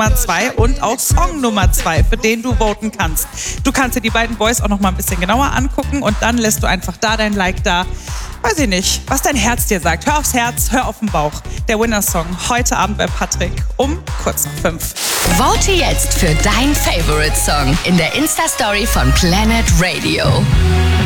Nummer 2 und auch Song Nummer 2, für den du voten kannst. Du kannst dir die beiden Boys auch noch mal ein bisschen genauer angucken und dann lässt du einfach da dein Like da. Weiß ich nicht, was dein Herz dir sagt. Hör aufs Herz, hör auf den Bauch. Der Winner-Song heute Abend bei Patrick um kurz nach 5. Vote jetzt für dein Favorite Song in der Insta-Story von Planet Radio.